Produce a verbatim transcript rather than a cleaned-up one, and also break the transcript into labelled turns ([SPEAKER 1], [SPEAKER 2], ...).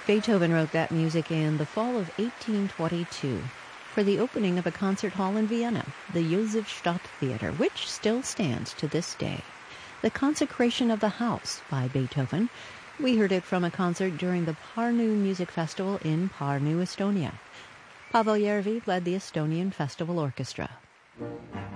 [SPEAKER 1] Beethoven wrote that music in the fall of eighteen twenty-two for the opening of a concert hall in Vienna, the Josefstadt Theater, which still stands to this day. The Consecration of the House by Beethoven. We heard it from a concert during the Parnu Music Festival in Parnu, Estonia. Pavel Järvi led the Estonian Festival Orchestra.